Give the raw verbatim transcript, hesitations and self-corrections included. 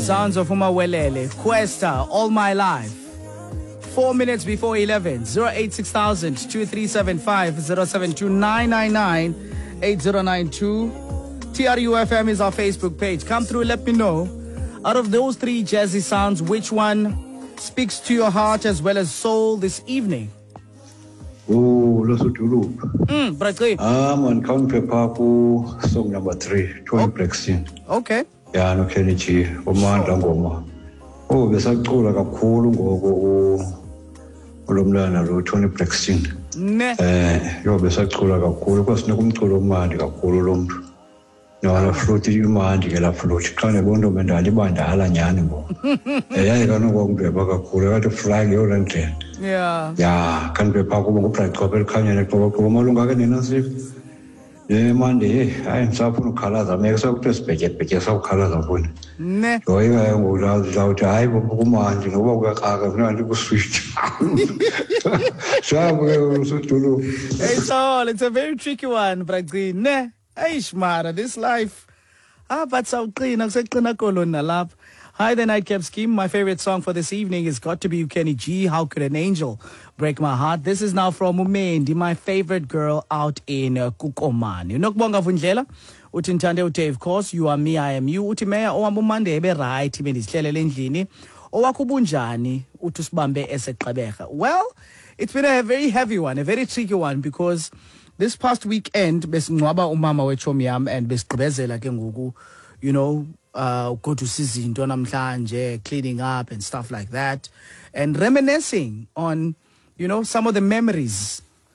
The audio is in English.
Sounds of Umawelele, Cuesta, All My Life. Four minutes before eleven, zero eight six thousand, two three seven five, zero seven two nine nine nine, eight zero nine two. T R U F M is our Facebook page. Come through, let me know. Out of those three jazzy sounds, which one speaks to your heart as well as soul this evening? Oh, Lesotho Loop. Mm, Brakri. I'm on count paper song number three, Tony Braxton. Okay. Yeah, no Kenny G. Omanda ngoma. Oh, besacula kakhulu ngoku ulomlana lo Tony Braxton. Ne. Eh, yo besacula kakhulu kwasine kumculo omandi kakhulu lo muntu. No, la frutti umandi ke la frutti. Kane bondo mendali bandala nyani bo. Eh, yaye kanokungibheba kakhulu kathi flag yo lendlela. Yeah. Yeah, kan be pa ko mo pra ko per khanya ne ko ko mo lunga ke nena sif. Eh mande, ai msapu khala za me so to speje peje so khala za bone. Ne. Yo ya ngo la la ta ai bo ko mandi no bo ka ka ka na ndi ku switch. Sabe so tulu. It's all, it's a very tricky one, Brakri. Ne. Eish mara, this life. Ah, but so clean, akuseqina kolona lapha. Hi, the Nightcap Scheme. My favorite song for this evening has got to be Kenny G. How Could an Angel Break My Heart? This is now from Umendi, my favorite girl out in uh, Kukomani. Unokubonga Vundlela. Uthi Ntande Dave course. You are me, I am you. Uthi meya owambumande ebe right bendihlelele endlini. Owakubunjani uthi sibambe eseqhebeka. Well, it's been a very heavy one, a very tricky one, because this past weekend besingcwaba umama wechomi yam and besigqibezela ke ngoku, you know, uh go to sizinto namhlanje, cleaning up and stuff like that, and reminiscing on, you know, some of the memories